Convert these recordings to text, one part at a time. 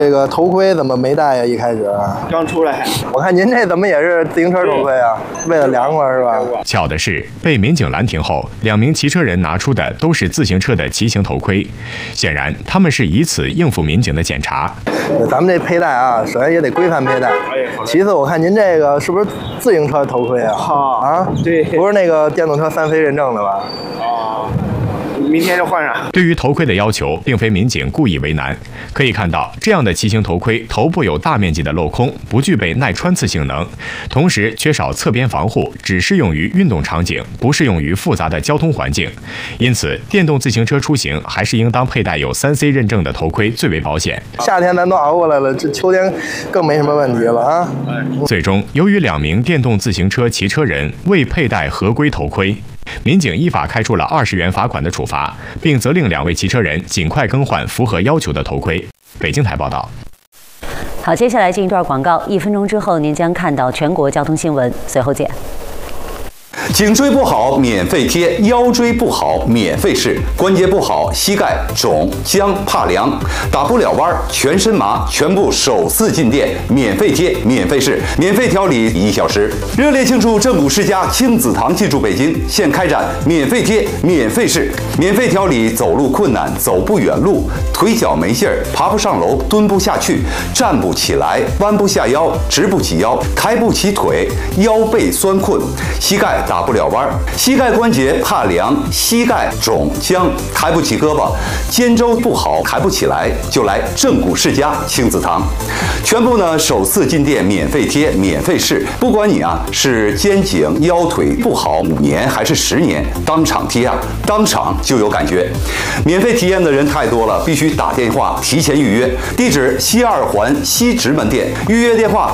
这个头盔怎么没戴呀？一开始刚出来， 我看您这怎么也是自行车头盔啊？为了凉快是吧？ 巧的是，被民警拦停后，2名骑车人拿出的都是自行车的骑行头盔，显然他们是以此应付民警的检查。 咱们这佩戴啊，首先也得规范佩戴。其次，我看您这个是不是自行车头盔啊？啊， 对， 不是那个电动车3C认证的吧？ 啊。明天就换上。 对于头盔的要求，并非民警故意为难。可以看到，这样的骑行头盔头部有大面积的镂空，不具备耐穿刺性能，同时缺少侧边防护，只适用于运动场景，不适用于复杂的交通环境。因此，电动自行车出行还是应当佩戴有3C 认证的头盔最为保险。 夏天咱都熬过来了，这秋天更没什么问题了啊！ 最终，由于2名电动自行车骑车人未佩戴合规头盔，民警依法开出了20元罚款的处罚，并责令2位骑车人尽快更换符合要求的头盔。北京台报道。 好，接下来进一段广告，1分钟之后您将看到全国交通新闻，随后见。 颈椎不好免费贴，腰椎不好免费试，关节不好膝盖肿僵怕凉打不了弯全身麻，全部首次进店免费贴免费试，免费调理1小时。热烈庆祝正骨世家亲子堂进驻北京，现开展免费贴免费试，免费调理走路困难走不远路，腿脚没劲儿爬不上楼蹲不下去站不起来弯不下腰直不起腰抬不起腿腰背酸困膝盖打不了弯，膝盖关节怕凉，膝盖肿僵，抬不起胳膊，肩周不好，抬不起来，就来正骨世家亲子堂。全部呢首次进店免费贴，免费试，不管你是肩颈腰腿不好5年还是10年，当场贴当场就有感觉。免费体验的人太多了，必须打电话提前预约。地址西2环西直门店，预约电话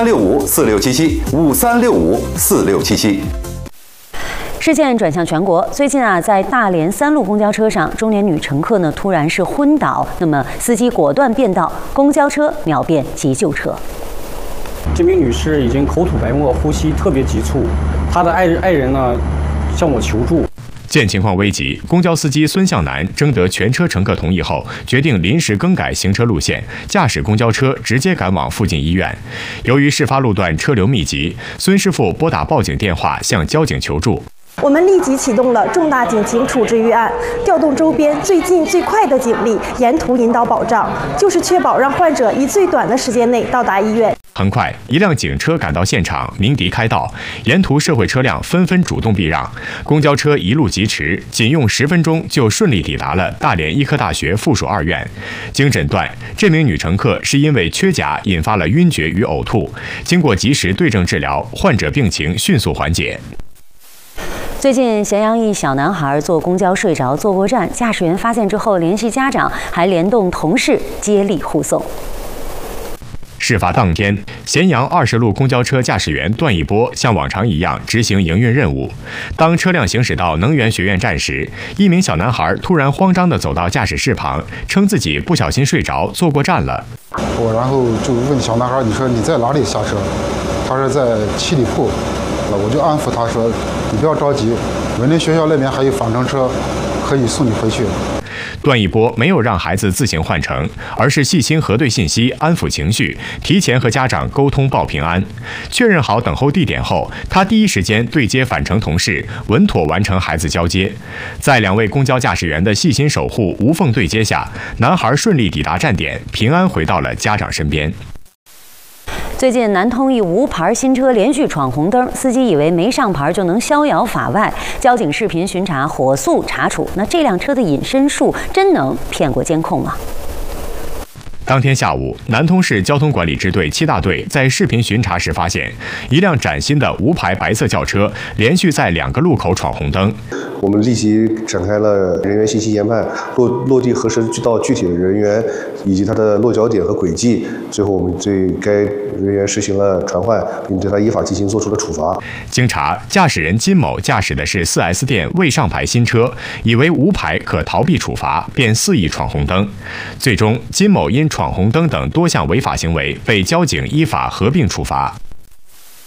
5365467753654677。 事件转向全国。最近在大连3路公交车上，中年女乘客突然是昏倒，那么司机果断变道，公交车秒变急救车。 这名女士已经口吐白沫，呼吸特别急促，她的爱人向我求助。 见情况危急，公交司机孙向南征得全车乘客同意后，决定临时更改行车路线，驾驶公交车直接赶往附近医院。由于事发路段车流密集，孙师傅拨打报警电话向交警求助。 我们立即启动了重大警情处置预案，调动周边最近最快的警力，沿途引导保障，就是确保让患者以最短的时间内到达医院。 很快，一辆警车赶到现场，鸣笛开道，沿途社会车辆纷纷主动避让，公交车一路疾驰，仅用10分钟就顺利抵达了大连医科大学附属2院。经诊断，这名女乘客是因为缺钾引发了晕厥与呕吐，经过及时对症治疗，患者病情迅速缓解。 最近，咸阳一小男孩坐公交睡着，坐过站，驾驶员发现之后联系家长，还联动同事接力护送。 事发当天，咸阳20路公交车驾驶员段一波像往常一样执行营运任务。当车辆行驶到能源学院站时，一名小男孩突然慌张地走到驾驶室旁，称自己不小心睡着，坐过站了。 然后就问小男孩：“你说你在哪里下车？”他说在七里铺。我就安抚他说：“你不要着急，文林学校那边还有返程车，可以送你回去。” 段一波没有让孩子自行换乘，而是细心核对信息，安抚情绪，提前和家长沟通报平安。确认好等候地点后，他第一时间对接返程同事，稳妥完成孩子交接。在2位公交驾驶员的细心守护、无缝对接下，男孩顺利抵达站点，平安回到了家长身边。 最近，南通一无牌新车连续闯红灯，司机以为没上牌就能逍遥法外，交警视频巡查，火速查处。那这辆车的隐身术真能骗过监控吗？ 当天下午，南通市交通管理支队7大队在视频巡查时发现，一辆崭新的无牌白色轿车连续在2个路口闯红灯。 我们立即展开了人员信息研判，落地核实到具体的人员以及他的落脚点和轨迹。最后，我们对该人员实行了传唤，并对他依法进行做出了处罚。 经查，驾驶人金某驾驶的是4S店未上牌新车，以为无牌可逃避处罚，便肆意闯红灯。最终，金某因闯红灯等多项违法行为被交警依法合并处罚。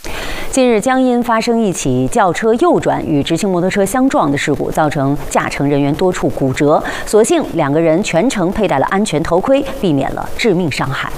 近日，江阴发生一起轿车右转与直行摩托车相撞的事故，造成驾乘人员多处骨折。所幸两个人全程佩戴了安全头盔，避免了致命伤害。